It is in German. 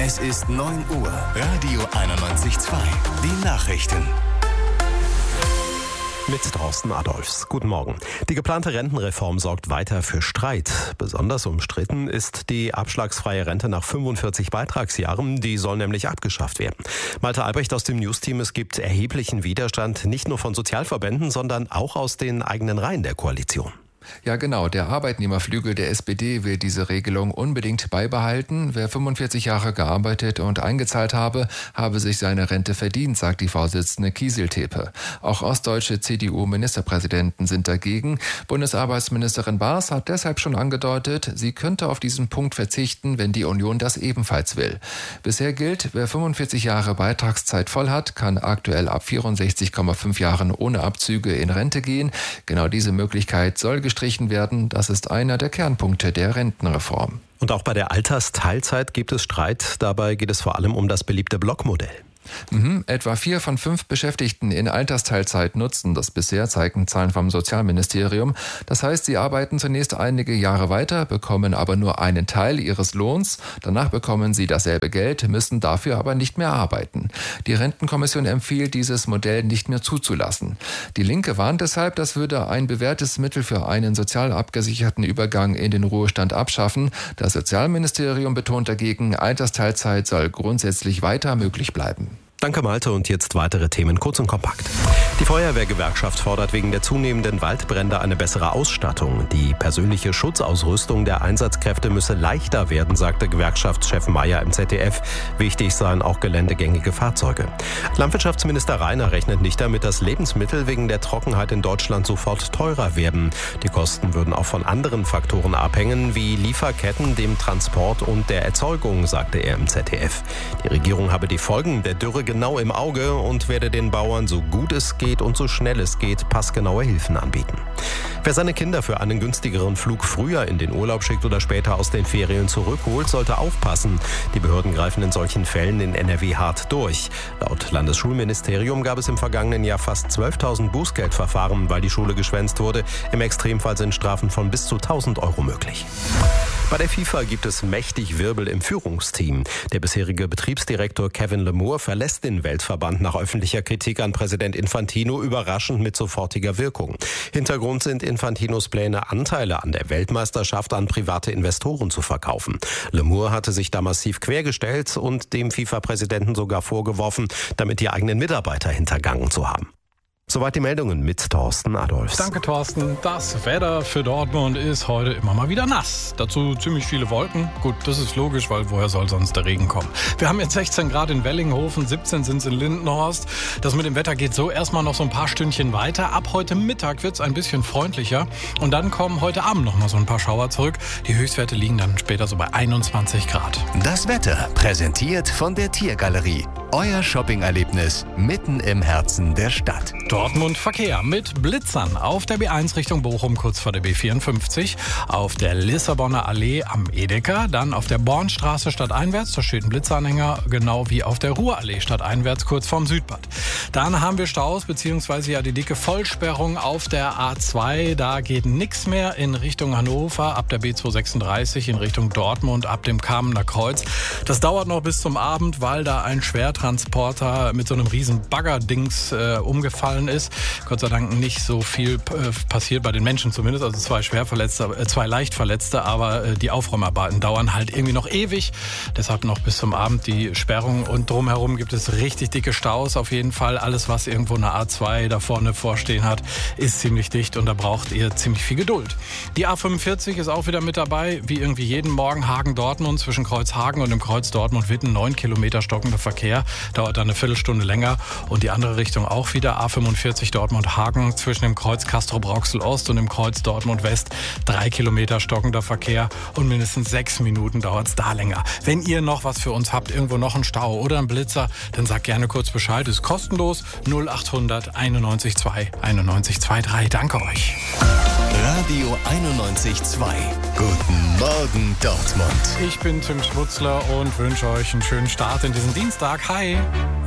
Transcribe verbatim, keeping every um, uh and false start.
Es ist neun Uhr. Radio einundneunzig Komma zwei. Die Nachrichten. Mit Thorsten Adolfs. Guten Morgen. Die geplante Rentenreform sorgt weiter für Streit. Besonders umstritten ist die abschlagsfreie Rente nach fünfundvierzig Beitragsjahren. Die soll nämlich abgeschafft werden. Malte Albrecht aus dem Newsteam. Es gibt erheblichen Widerstand, nicht nur von Sozialverbänden, sondern auch aus den eigenen Reihen der Koalition. Ja, genau. Der Arbeitnehmerflügel der S P D will diese Regelung unbedingt beibehalten. Wer fünfundvierzig Jahre gearbeitet und eingezahlt habe, habe sich seine Rente verdient, sagt die Vorsitzende Kieseltepe. Auch ostdeutsche C D U-Ministerpräsidenten sind dagegen. Bundesarbeitsministerin Baas hat deshalb schon angedeutet, sie könnte auf diesen Punkt verzichten, wenn die Union das ebenfalls will. Bisher gilt, wer fünfundvierzig Jahre Beitragszeit voll hat, kann aktuell ab vierundsechzig Komma fünf Jahren ohne Abzüge in Rente gehen. Genau diese Möglichkeit soll gestrichen werden. Das ist einer der Kernpunkte der Rentenreform. Und auch bei der Altersteilzeit gibt es Streit. Dabei geht es vor allem um das beliebte Blockmodell. Mhm. Etwa vier von fünf Beschäftigten in Altersteilzeit nutzen das bisher, zeigen Zahlen vom Sozialministerium. Das heißt, sie arbeiten zunächst einige Jahre weiter, bekommen aber nur einen Teil ihres Lohns. Danach bekommen sie dasselbe Geld, müssen dafür aber nicht mehr arbeiten. Die Rentenkommission empfiehlt, dieses Modell nicht mehr zuzulassen. Die Linke warnt deshalb, das würde ein bewährtes Mittel für einen sozial abgesicherten Übergang in den Ruhestand abschaffen. Das Sozialministerium betont dagegen, Altersteilzeit soll grundsätzlich weiter möglich bleiben. Danke Malte und jetzt weitere Themen kurz und kompakt. Die Feuerwehrgewerkschaft fordert wegen der zunehmenden Waldbrände eine bessere Ausstattung. Die persönliche Schutzausrüstung der Einsatzkräfte müsse leichter werden, sagte Gewerkschaftschef Mayer im Z D F. Wichtig seien auch geländegängige Fahrzeuge. Landwirtschaftsminister Reiner rechnet nicht damit, dass Lebensmittel wegen der Trockenheit in Deutschland sofort teurer werden. Die Kosten würden auch von anderen Faktoren abhängen, wie Lieferketten, dem Transport und der Erzeugung, sagte er im Z D F. Die Regierung habe die Folgen der Dürre genau im Auge und werde den Bauern so gut es geht und so schnell es geht passgenaue Hilfen anbieten. Wer seine Kinder für einen günstigeren Flug früher in den Urlaub schickt oder später aus den Ferien zurückholt, sollte aufpassen. Die Behörden greifen in solchen Fällen in N R W hart durch. Laut Landesschulministerium gab es im vergangenen Jahr fast zwölftausend Bußgeldverfahren, weil die Schule geschwänzt wurde. Im Extremfall sind Strafen von bis zu tausend Euro möglich. Bei der FIFA gibt es mächtig Wirbel im Führungsteam. Der bisherige Betriebsdirektor Kevin Lemure verlässt den Weltverband nach öffentlicher Kritik an Präsident Infantino überraschend mit sofortiger Wirkung. Hintergrund sind Infantinos Pläne, Anteile an der Weltmeisterschaft an private Investoren zu verkaufen. Lemure hatte sich da massiv quergestellt und dem FIFA-Präsidenten sogar vorgeworfen, damit die eigenen Mitarbeiter hintergangen zu haben. Soweit die Meldungen mit Thorsten Adolfs. Danke, Thorsten. Das Wetter für Dortmund ist heute immer mal wieder nass. Dazu ziemlich viele Wolken. Gut, das ist logisch, weil woher soll sonst der Regen kommen? Wir haben jetzt sechzehn Grad in Wellinghofen, siebzehn sind es in Lindenhorst. Das mit dem Wetter geht so erstmal noch so ein paar Stündchen weiter. Ab heute Mittag wird es ein bisschen freundlicher. Und dann kommen heute Abend noch mal so ein paar Schauer zurück. Die Höchstwerte liegen dann später so bei einundzwanzig Grad. Das Wetter präsentiert von der Tiergalerie. Euer Shopping-Erlebnis mitten im Herzen der Stadt. Dortmund Verkehr mit Blitzern auf der B eins Richtung Bochum kurz vor der B vierundfünfzig, auf der Lissabonner Allee am Edeka, dann auf der Bornstraße stadteinwärts, da steht ein Blitzanhänger, genau wie auf der Ruhrallee stadteinwärts kurz vorm Südbad. Dann haben wir Staus beziehungsweise ja die dicke Vollsperrung auf der A zwei, da geht nichts mehr in Richtung Hannover ab der B zweihundertsechsunddreißig in Richtung Dortmund ab dem Kamener Kreuz. Das dauert noch bis zum Abend, weil da ein Schwertransporter mit so einem riesen Baggerdings äh, umgefallen ist. Gott sei Dank nicht so viel äh, passiert bei den Menschen zumindest, also zwei Schwerverletzte, äh, zwei Leichtverletzte, aber äh, die Aufräumarbeiten dauern halt irgendwie noch ewig. Deshalb noch bis zum Abend die Sperrung und drumherum gibt es richtig dicke Staus. Auf jeden Fall alles, was irgendwo eine A zwei da vorne vorstehen hat, ist ziemlich dicht und da braucht ihr ziemlich viel Geduld. Die A fünfundvierzig ist auch wieder mit dabei, wie irgendwie jeden Morgen Hagen-Dortmund zwischen Kreuzhagen und dem Kreuz Dortmund-Witten, neun Kilometer stockender Verkehr, dauert dann eine Viertelstunde länger und die andere Richtung auch wieder A fünfundvierzig Dortmund-Hagen zwischen dem Kreuz Castrop-Rauxel-Ost und dem Kreuz Dortmund-West, drei Kilometer stockender Verkehr und mindestens sechs Minuten dauert es da länger. Wenn ihr noch was für uns habt, irgendwo noch einen Stau oder einen Blitzer, dann sagt gerne kurz Bescheid, ist kostenlos, null achthundert einundneunzig zwei einundneunzig drei. Danke euch. Radio einundneunzig Komma zwei. Guten Morgen Dortmund. Ich bin Tim Schmutzler und wünsche euch einen schönen Start in diesen Dienstag. Hi!